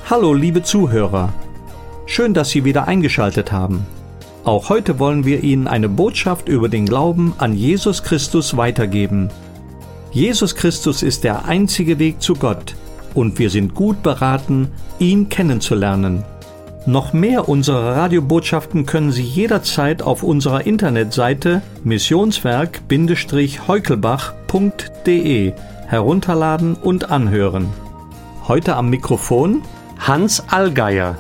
Hallo liebe Zuhörer, schön, dass Sie wieder eingeschaltet haben. Auch heute wollen wir Ihnen eine Botschaft über den Glauben an Jesus Christus weitergeben. Jesus Christus ist der einzige Weg zu Gott und wir sind gut beraten, ihn kennenzulernen. Noch mehr unserer Radiobotschaften können Sie jederzeit auf unserer Internetseite missionswerk-heukelbach.de herunterladen und anhören. Heute am Mikrofon Hans Allgeier.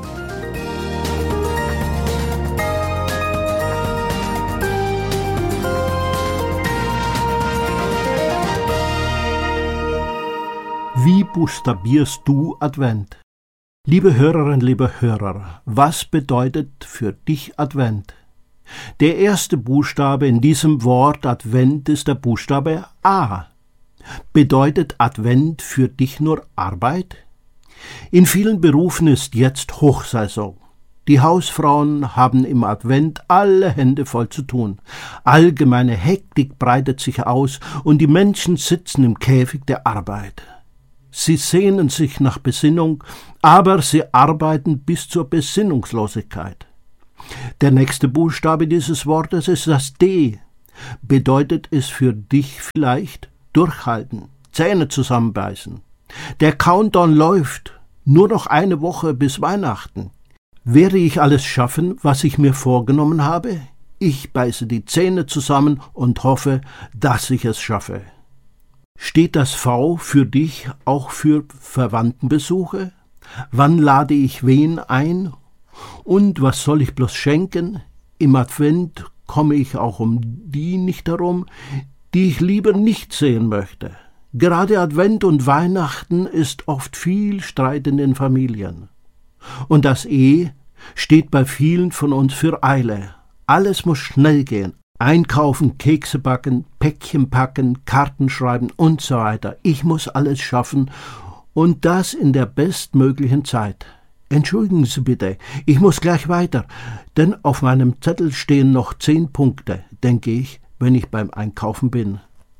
Wie buchstabierst du Advent? Liebe Hörerinnen, liebe Hörer, was bedeutet für dich Advent? Der erste Buchstabe in diesem Wort Advent ist der Buchstabe A. Bedeutet Advent für dich nur Arbeit? In vielen Berufen ist jetzt Hochsaison. Die Hausfrauen haben im Advent alle Hände voll zu tun. Allgemeine Hektik breitet sich aus und die Menschen sitzen im Käfig der Arbeit. Sie sehnen sich nach Besinnung, aber sie arbeiten bis zur Besinnungslosigkeit. Der nächste Buchstabe dieses Wortes ist das D. Bedeutet es für dich vielleicht durchhalten, Zähne zusammenbeißen. Der Countdown läuft, nur noch eine Woche bis Weihnachten. Werde ich alles schaffen, was ich mir vorgenommen habe? Ich beiße die Zähne zusammen und hoffe, dass ich es schaffe. Steht das V für dich auch für Verwandtenbesuche? Wann lade ich wen ein? Und was soll ich bloß schenken? Im Advent komme ich auch um die nicht herum, die ich lieber nicht sehen möchte. Gerade Advent und Weihnachten ist oft viel Streit in den Familien. Und das E steht bei vielen von uns für Eile. Alles muss schnell gehen. Einkaufen, Kekse backen, Päckchen packen, Karten schreiben und so weiter. Ich muss alles schaffen und das in der bestmöglichen Zeit. Entschuldigen Sie bitte, ich muss gleich weiter, denn auf meinem Zettel stehen noch 10 Punkte, denke ich, wenn ich beim Einkaufen bin.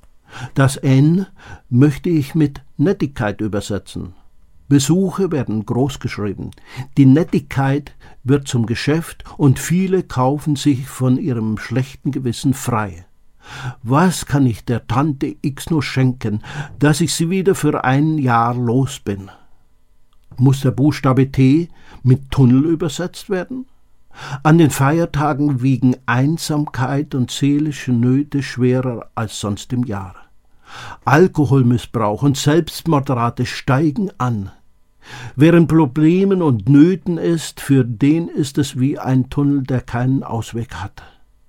Das N möchte ich mit Nettigkeit übersetzen. Besuche werden großgeschrieben. Die Nettigkeit wird zum Geschäft und viele kaufen sich von ihrem schlechten Gewissen frei. Was kann ich der Tante X nur schenken, dass ich sie wieder für ein Jahr los bin? Muss der Buchstabe T mit Tunnel übersetzt werden? An den Feiertagen wiegen Einsamkeit und seelische Nöte schwerer als sonst im Jahr. Alkoholmissbrauch und Selbstmordrate steigen an. Wer in Problemen und Nöten ist, für den ist es wie ein Tunnel, der keinen Ausweg hat.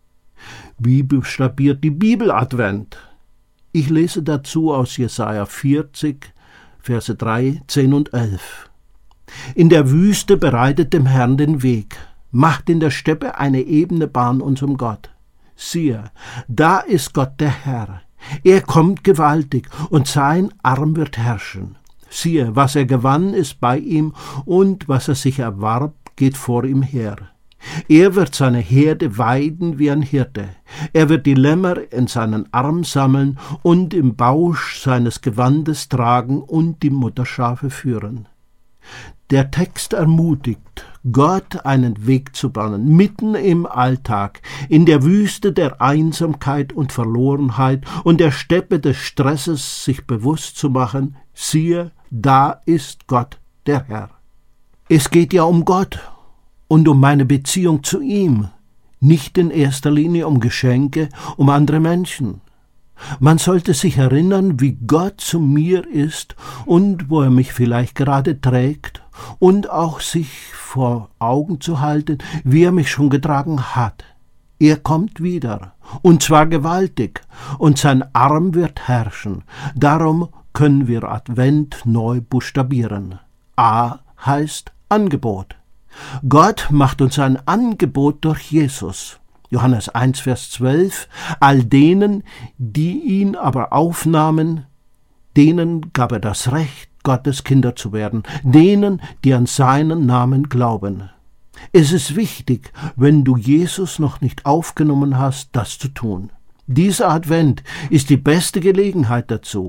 Wie buchstabiert die Bibel Advent? Ich lese dazu aus Jesaja 40, Verse 3, 10 und 11. In der Wüste bereitet dem Herrn den Weg, macht in der Steppe eine ebene Bahn unserem Gott. Siehe, da ist Gott der Herr. Er kommt gewaltig, und sein Arm wird herrschen. Siehe, was er gewann, ist bei ihm, und was er sich erwarb, geht vor ihm her. Er wird seine Herde weiden wie ein Hirte. Er wird die Lämmer in seinen Arm sammeln und im Bausch seines Gewandes tragen und die Mutterschafe führen. Der Text ermutigt, Gott einen Weg zu bahnen, mitten im Alltag, in der Wüste der Einsamkeit und Verlorenheit und der Steppe des Stresses sich bewusst zu machen, siehe, da ist Gott, der Herr. Es geht ja um Gott und um meine Beziehung zu ihm, nicht in erster Linie um Geschenke, um andere Menschen. Man sollte sich erinnern, wie Gott zu mir ist und wo er mich vielleicht gerade trägt und auch sich vor Augen zu halten, wie er mich schon getragen hat. Er kommt wieder, und zwar gewaltig, und sein Arm wird herrschen. Darum können wir Advent neu buchstabieren. A heißt Angebot. Gott macht uns ein Angebot durch Jesus. Johannes 1, Vers 12, all denen, die ihn aber aufnahmen, denen gab er das Recht, Gottes Kinder zu werden, denen, die an seinen Namen glauben. Es ist wichtig, wenn du Jesus noch nicht aufgenommen hast, das zu tun. Dieser Advent ist die beste Gelegenheit dazu.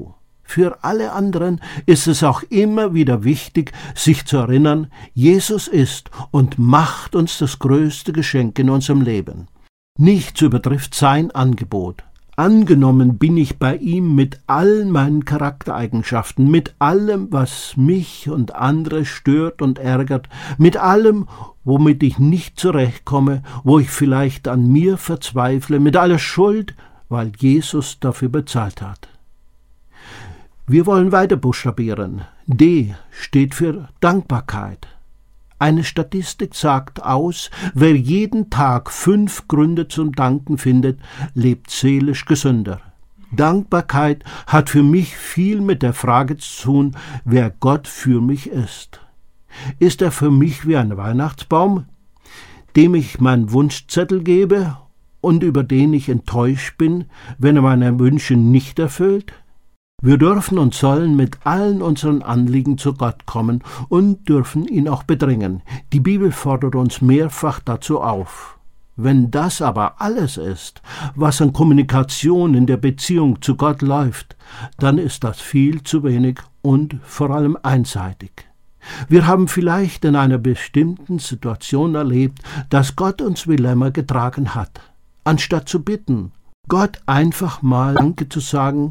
Für alle anderen ist es auch immer wieder wichtig, sich zu erinnern, Jesus ist und macht uns das größte Geschenk in unserem Leben. Nichts übertrifft sein Angebot. Angenommen bin ich bei ihm mit all meinen Charaktereigenschaften, mit allem, was mich und andere stört und ärgert, mit allem, womit ich nicht zurechtkomme, wo ich vielleicht an mir verzweifle, mit aller Schuld, weil Jesus dafür bezahlt hat. Wir wollen weiter buchstabieren. D steht für Dankbarkeit. Eine Statistik sagt aus, wer jeden Tag 5 Gründe zum Danken findet, lebt seelisch gesünder. Dankbarkeit hat für mich viel mit der Frage zu tun, wer Gott für mich ist. Ist er für mich wie ein Weihnachtsbaum, dem ich meinen Wunschzettel gebe und über den ich enttäuscht bin, wenn er meine Wünsche nicht erfüllt? Wir dürfen und sollen mit allen unseren Anliegen zu Gott kommen und dürfen ihn auch bedrängen. Die Bibel fordert uns mehrfach dazu auf. Wenn das aber alles ist, was an Kommunikation in der Beziehung zu Gott läuft, dann ist das viel zu wenig und vor allem einseitig. Wir haben vielleicht in einer bestimmten Situation erlebt, dass Gott uns wie Lämmer getragen hat. Anstatt zu bitten, Gott einfach mal Danke zu sagen,